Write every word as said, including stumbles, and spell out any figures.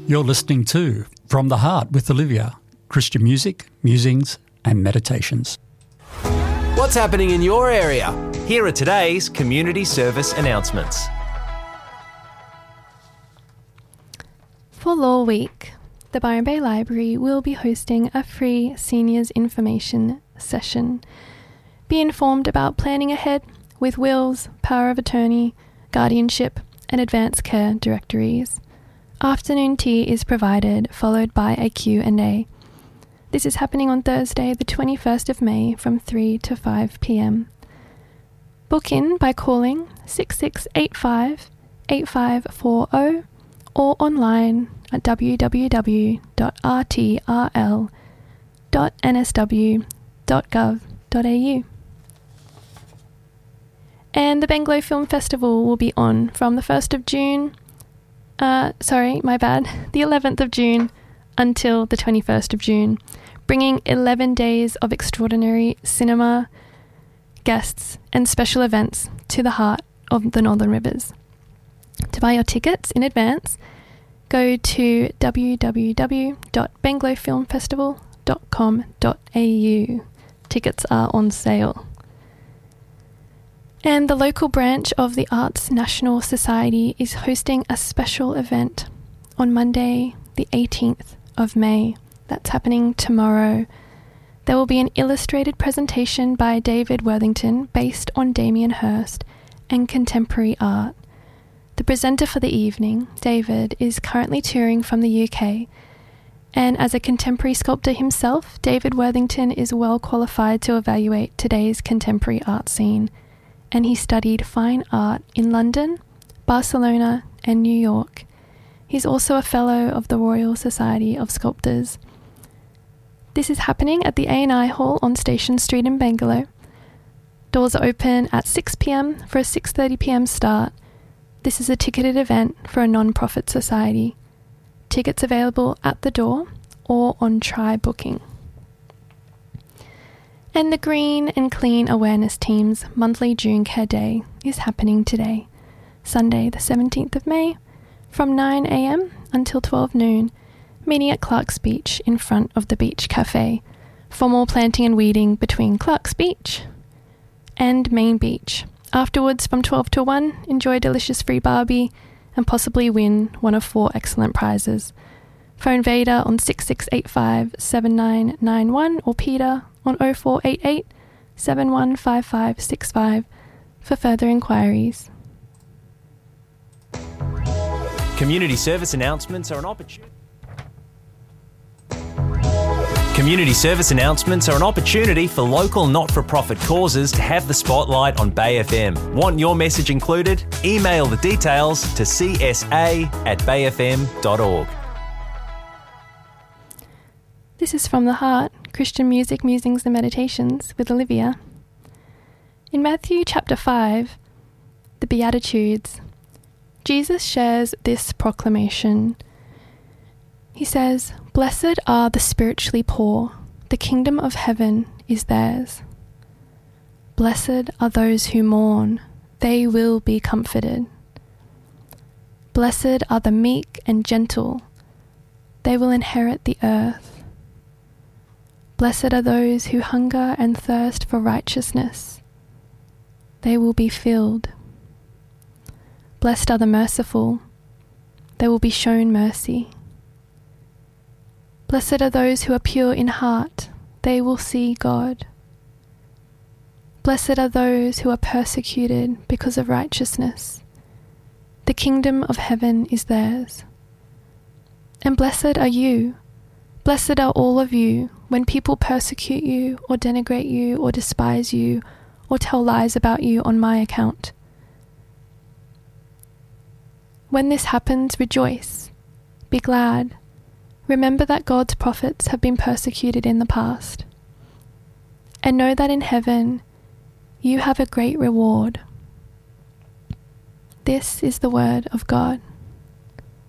You're listening to From the Heart with Olivia, Christian music, musings and meditations. What's happening in your area? Here are today's community service announcements. For Law Week, the Byron Bay Library will be hosting a free seniors information session. Be informed about planning ahead with wills, power of attorney, guardianship and advanced care directories. Afternoon tea is provided, followed by a Q and A. This is happening on Thursday, the twenty-first of May from three to five p.m. Book in by calling six six eight five, eight five four zero or online at w w w dot r t r l dot n s w dot gov dot a u. And the Banglo Film Festival will be on from the first of June Uh, sorry, my bad, the eleventh of June until the twenty-first of June, bringing eleven days of extraordinary cinema, guests and special events to the heart of the Northern Rivers. To buy your tickets in advance, go to w w w dot banglo film festival dot com dot a u. Tickets are on sale. And the local branch of the Arts National Society is hosting a special event on Monday, the eighteenth of May. That's happening tomorrow. There will be an illustrated presentation by David Worthington based on Damien Hirst and contemporary art. The presenter for the evening, David, is currently touring from the U K, and as a contemporary sculptor himself, David Worthington is well qualified to evaluate today's contemporary art scene. And he studied fine art in London, Barcelona and New York. He's also a fellow of the Royal Society of Sculptors. This is happening at the A and I Hall on Station Street in Bangalow. Doors are open at six p.m. for a six thirty p.m. start. This is a ticketed event for a non-profit society. Tickets available at the door or on Try Booking. And the Green and Clean Awareness Team's monthly June Care Day is happening today, Sunday the seventeenth of May, from nine a.m. until twelve noon, meeting at Clark's Beach in front of the Beach Cafe for more planting and weeding between Clark's Beach and Main Beach. Afterwards, from twelve to one, enjoy a delicious free barbie and possibly win one of four excellent prizes. Phone Vader on six six eight five, seven nine nine one or Peter on oh four eight eight, seven one five five six five for further inquiries. Community service announcements are an opportunity. Community service announcements are an opportunity for local not-for-profit causes to have the spotlight on Bay F M. Want your message included? Email the details to c s a at bay f m dot org. This is From the Heart, Christian music, musings and meditations with Olivia. In Matthew chapter five, the Beatitudes, Jesus shares this proclamation. He says, "Blessed are the spiritually poor, the kingdom of heaven is theirs. Blessed are those who mourn, they will be comforted. Blessed are the meek and gentle, they will inherit the earth. Blessed are those who hunger and thirst for righteousness. They will be filled. Blessed are the merciful. They will be shown mercy. Blessed are those who are pure in heart. They will see God. Blessed are those who are persecuted because of righteousness. The kingdom of heaven is theirs. And blessed are you. Blessed are all of you when people persecute you or denigrate you or despise you or tell lies about you on my account. When this happens, rejoice, be glad. Remember that God's prophets have been persecuted in the past. And know that in heaven you have a great reward." This is the word of God.